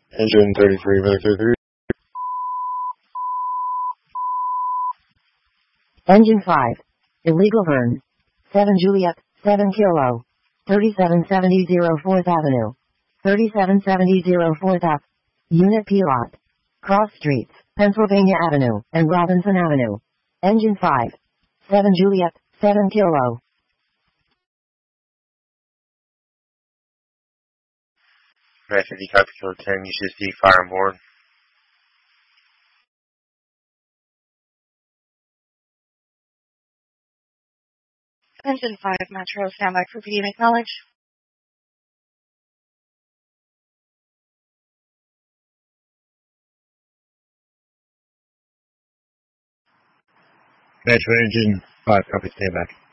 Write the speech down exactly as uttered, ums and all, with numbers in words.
Engine thirty-three, Military three. Engine five. Illegal burn. seven Juliet, seven Kilo. thirty-seven seventy fourth Avenue. thirty-seven seventy fourth Ave. Unit Pilot. Cross Streets, Pennsylvania Avenue, and Robinson Avenue. Engine five. seven Juliet, seven Kilo. nine fifty copy code ten, you should see fire on board. Engine five, Metro, standby for P D, acknowledge. Metro Engine five, copy, stand back.